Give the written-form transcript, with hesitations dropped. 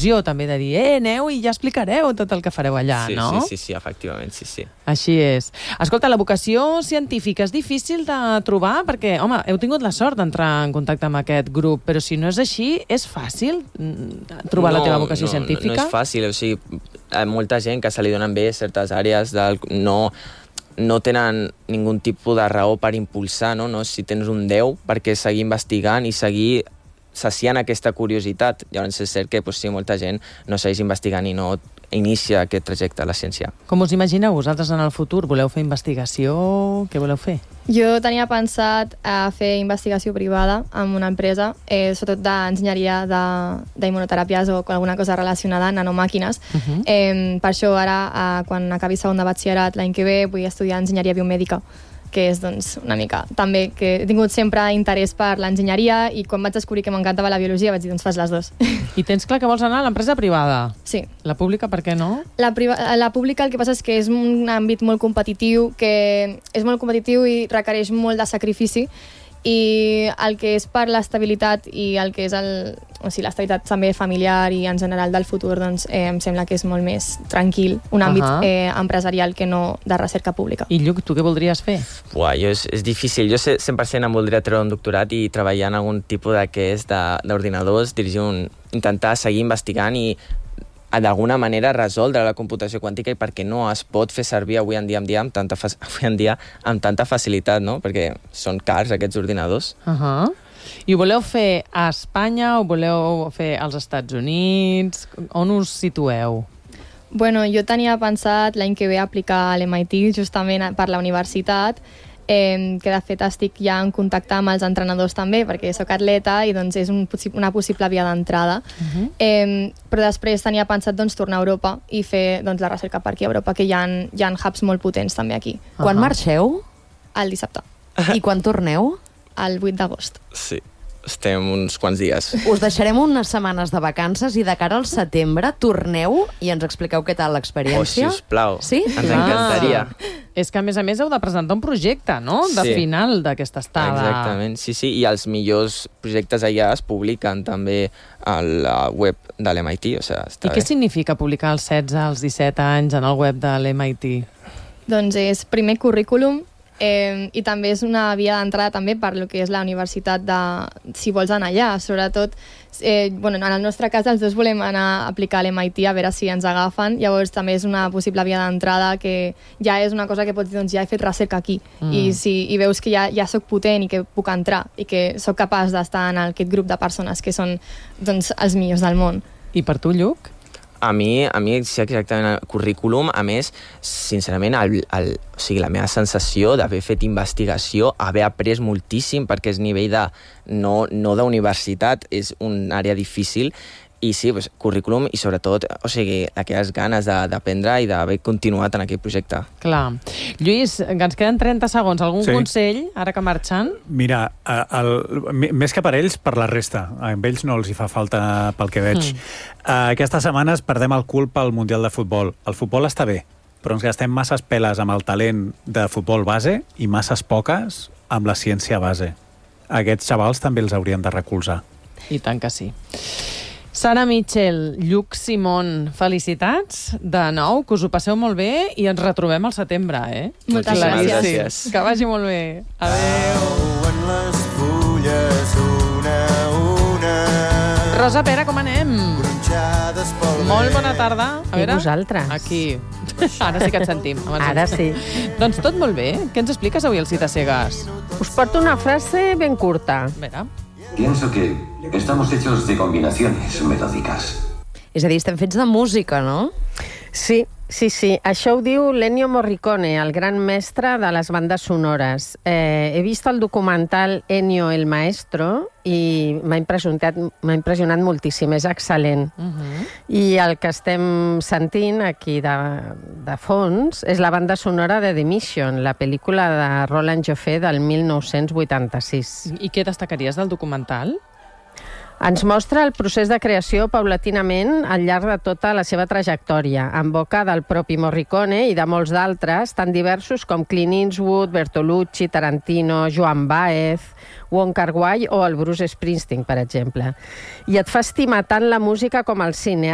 il·lusió també de dir, aneu i ja explicareu tot el que fareu allà, no? Sí, efectivament, sí. Així és. Escolta, la vocació científica és difícil de trobar perquè, home, heu tingut la sort d'entrar en contacte amb aquest grup, però si no és així, és fàcil trobar la teva vocació científica? No és fàcil, o sigui, molta gent que se li donen bé certes àrees no tenen ningun tipus de raó per impulsar, no? Si tens un Déu, perquè seguir investigant i seguir saciant aquesta curiositat. Llavors és cert que sí, molta gent no segueix investigant i no inicia aquest trajecte a la ciència. Com us imagineu vosaltres en el futur? Voleu fer investigació? Què voleu fer? Jo tenia pensat fer investigació privada en una empresa, sobretot d'enginyeria d'immunoteràpies o alguna cosa relacionada a nanomàquines. Per això ara, quan acabi segon de batxillerat l'any que ve, vull estudiar enginyeria biomèdica, que és una mica també que he tingut sempre interès per l'enginyeria i quan vaig descobrir que m'encantava la biologia vaig dir, fas les dues. I tens clar que vols anar a l'empresa privada? Sí. La pública, per què no? La pública el que passa és que és un àmbit molt competitiu, i requereix molt de sacrifici, i el que és per l'estabilitat i el que és l'estabilitat també familiar i en general del futur, doncs em sembla que és molt més tranquil, un àmbit empresarial que no de recerca pública. I Lluc, tu què voldries fer? És difícil. Jo 100% em voldria treure un doctorat i treballar en algun tipus d'ordinadors, intentar seguir investigant i d'alguna manera resoldre la computació quàntica i perquè no es pot fer servir avui en dia amb tanta facilitat, no? Perquè són cars aquests ordinadors. I ho voleu fer a Espanya o voleu fer als Estats Units? On us situeu? Bueno, jo tenia pensat l'any que ve aplicar a l'MIT justament per la universitat, que de fet estic ja en contacte amb els entrenadors també, perquè sóc atleta i doncs és una possible via d'entrada. Però després tenia pensat tornar a Europa i fer la recerca per aquí a Europa, que hi ha hubs molt potents també aquí. Quan marxeu? El dissabte. I quan torneu? El 8 d'agost. Sí, estem uns quants dies. Us deixarem unes setmanes de vacances i de cara al setembre torneu i ens expliqueu què tal l'experiència. Sisplau. Sí? Ens encantaria. És que, a més heu de presentar un projecte, no?, de final d'aquesta estada. Exactament, sí, i els millors projectes allà es publiquen també a la web de l'MIT, I què significa publicar als 16, als 17 anys en el web de l'MIT? Doncs és primer currículum, i també és una via d'entrada també per lo que és la universitat si vols anar allà, sobretot en el nostre cas els dos volem anar a aplicar a l'MIT a veure si ens agafen, llavors també és una possible via d'entrada que ja és una cosa que pots dir, ja he fet recerca aquí i veus que ja soc potent i que puc entrar i que soc capaç d'estar en aquest grup de persones que són els millors del món. I per tu, Lluc? A mi sí, exactament el currículum. A més, sincerament, la meva sensació d'haver fet investigació, haver après moltíssim, perquè és nivell no d'universitat, és una àrea difícil, i sí, currículum i sobretot, aquelles ganes d'aprendre i d'haver continuat en aquell projecte. Clar. Lluís, que ens queden 30 segons. Algun consell, ara que marxen? Mira, més que per ells, per la resta. A ells no els hi fa falta pel que veig. Aquestes setmanes perdem el cul pel Mundial de Futbol. El futbol està bé, però ens gastem masses peles amb el talent de futbol base i masses poques amb la ciència base. Aquests xavals també els haurien de recolzar. I tant que sí. Sara Mitchell, Lluc Simón, felicitats de nou, que us ho passeu molt bé i ens retrobem al setembre, Moltes gràcies. Que vagi molt bé. Adéu. Rosa Pera, com anem? Molt bona tarda. I vosaltres? Aquí. Ara sí que et sentim. Ara sí. Doncs tot molt bé. Què ens expliques avui al Citacegas? Us porto una frase ben curta. Mira. Pienso que estamos hechos de combinaciones melódicas. És a dir, estem fets de música, no? Sí. Això ho diu l'Ennio Morricone, el gran mestre de les bandes sonores. He vist el documental Ennio el Maestro i m'ha impressionat moltíssim, és excel·lent. I el que estem sentint aquí de fons és la banda sonora de The Mission, la pel·lícula de Roland Joffé del 1986. I què destacaries del documental? Ens mostra el procés de creació paulatinament al llarg de tota la seva trajectòria, en boca del propi Morricone i de molts d'altres, tan diversos com Clint Eastwood, Bertolucci, Tarantino, Joan Baez, Wong Kar-wai o el Bruce Springsteen, per exemple. I et fa estimar tant la música com el cine.